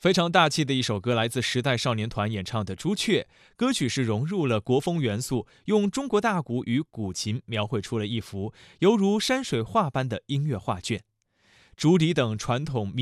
非常大气的一首歌，来自时代少年团演唱的《朱雀》。歌曲是融入了国风元素，用中国大鼓与古琴描绘出了一幅犹如山水画般的音乐画卷。竹笛等传统民